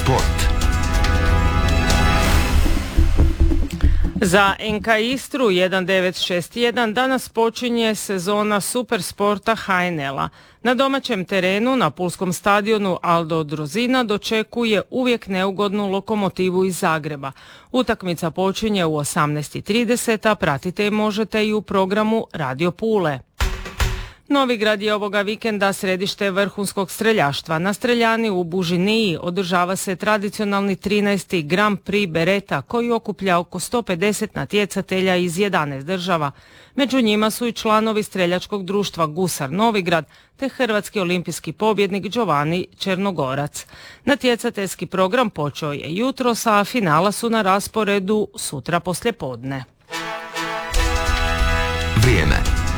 Sport. Za NK Istru 1961 danas počinje sezona Supersporta HNL-a. Na domaćem terenu na pulskom stadionu Aldo Drozina dočekuje uvijek neugodnu Lokomotivu iz Zagreba. Utakmica počinje u 18:30, a pratite je možete i u programu Radio Pule. Novigrad je ovoga vikenda središte vrhunskog streljaštva. Na streljani u Bužiniji održava se tradicionalni 13. Grand Prix Beretta koji okuplja oko 150 natjecatelja iz 11 država. Među njima su i članovi streljačkog društva Gusar Novigrad te hrvatski olimpijski pobjednik Giovanni Černogorac. Natjecateljski program počeo je jutros, a finala su na rasporedu sutra poslijepodne. Vrijeme.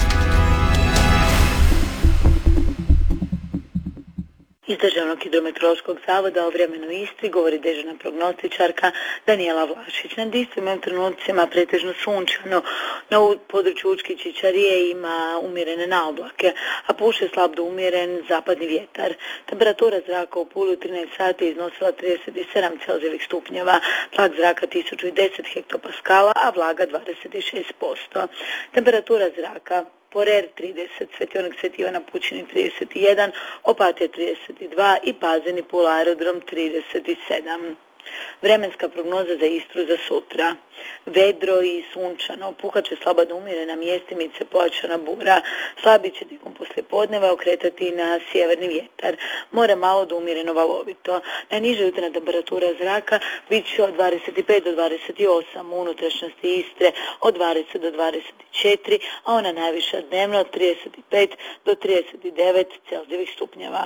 Iz Državnog hidrometeorološkog zavoda o vremenu u Istri govori dežurna prognostičarka Danijela Vlašić. Nad Istrom je u trenucima pretežno sunčano, na području Učke i Čičarije ima umjerene naoblake, a puše slab do umjeren zapadni vjetar. Temperatura zraka u Puli u 13 sati iznosila 37 celzijevih stupnjeva, tlak zraka 1010 hektopaskala, a vlaga 26%. Temperatura zraka Porer 30, Svetionik Sveti Ivan na Pučini 31, Opatija 32 i Pazin i Pula aerodrom 37. Vremenska prognoza za Istru za sutra. Vedro i sunčano, puhaće slaba do umjerena mjestimice, pojačana bura, slabit će tijekom poslijepodneva okretati na sjeverni vjetar. More malo do umjereno valovito. Najniža jutarnja temperatura zraka bit će od 25 do 28 u unutrašnjosti Istre, od 20 do 24, a ona najviša dnevno od 35 do 39 celzijevih stupnjeva.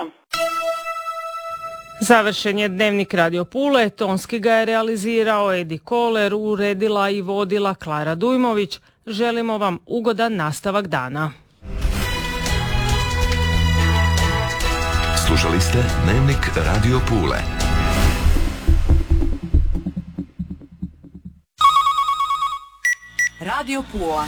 Završen je dnevnik Radio Pule, tonski ga je realizirao Edi Koler, uredila i vodila Klara Dujmović. Želimo vam ugodan nastavak dana. Slušali ste dnevnik Radio Pule. Radio Pula.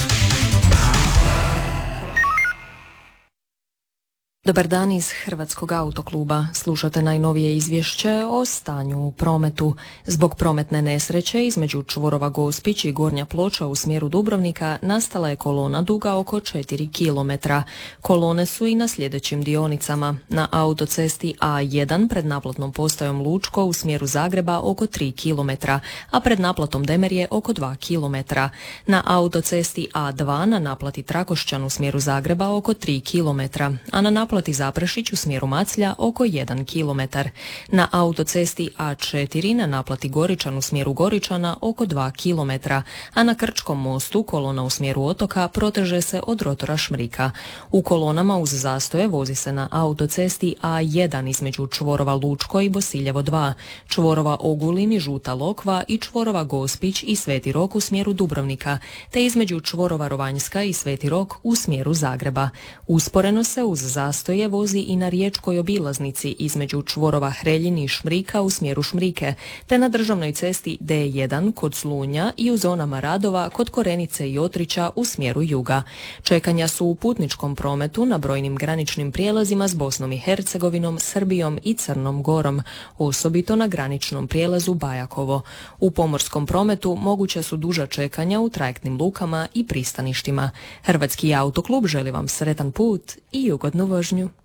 Dobar dan iz Hrvatskog autokluba. Slušate najnovije izvješće o stanju u prometu. Zbog prometne nesreće između čvorova Gospić i Gornja Ploča u smjeru Dubrovnika nastala je kolona duga oko 4 km. Kolone su i na sljedećim dionicama. Na autocesti A1 pred naplatnom postajom Lučko u smjeru Zagreba oko 3 km, a pred naplatom Demerje oko 2 km. Na autocesti A2 na naplati Trakošćan u smjeru Zagreba oko 3 km, a na naplati Zaprešić u smjeru Maclja oko 1 km. Na autocesti A4 na naplati Goričan u smjeru Goričana oko 2 km, a na Krčkom mostu kolona u smjeru Otoka proteže se od rotora Šmrika. U kolonama uz zastoje vozi se na autocesti A1 između čvorova Lučko i Bosiljevo 2, čvorova Ogulin i Žuta Lokva i čvorova Gospić i Sveti Rok u smjeru Dubrovnika, te između čvorova Rovanjska i Sveti Rok u smjeru Zagreba. Usporeno se uz zastoje vozi i na riječkoj obilaznici između čvorova Hreljin i Šmrika u smjeru Šmrike, te na državnoj cesti D1 kod Slunja i u zonama radova kod Korenice i Otrića u smjeru juga. Čekanja su u putničkom prometu na brojnim graničnim prijelazima s Bosnom i Hercegovinom, Srbijom i Crnom Gorom, osobito na graničnom prijelazu Bajakovo. U pomorskom prometu moguća su duža čekanja u trajektnim lukama i pristaništima. Hrvatski autoklub želi vam sretan put i ugodnu vožnju.